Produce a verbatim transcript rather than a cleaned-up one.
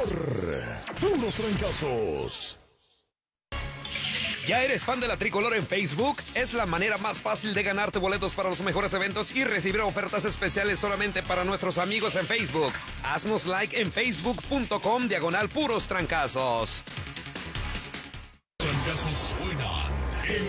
Puros Trancazos. ¿Ya eres fan de la Tricolor en Facebook? Es la manera más fácil de ganarte boletos para los mejores eventos y recibir ofertas especiales solamente para nuestros amigos en Facebook. Haznos like en facebook.com diagonal Puros Trancazos. Trancazos suena